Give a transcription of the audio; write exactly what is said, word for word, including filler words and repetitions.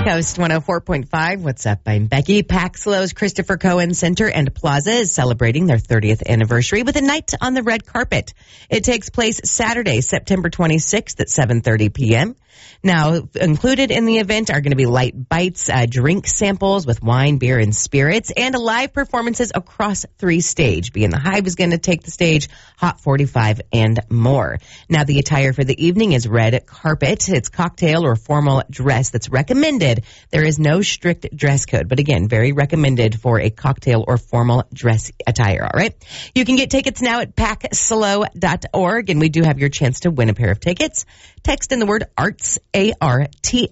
Coast one oh four point five. What's up? I'm Becky. Paxlo's Christopher Cohen Center and Plaza is celebrating their thirtieth anniversary with a night on the red carpet. It takes place Saturday, September twenty-sixth at seven thirty p.m. Now, included in the event are going to be light bites, uh, drink samples with wine, beer, and spirits, and live performances across three stage. Being the Hive is going to take the stage, Hot forty-five, and more. Now, the attire for the evening is red carpet. It's cocktail or formal dress that's recommended. There is no strict dress code, but again, very recommended for a cocktail or formal dress attire, all right? You can get tickets now at pack slow dot org, and we do have your chance to win a pair of tickets. Text in the word ARTS, A R T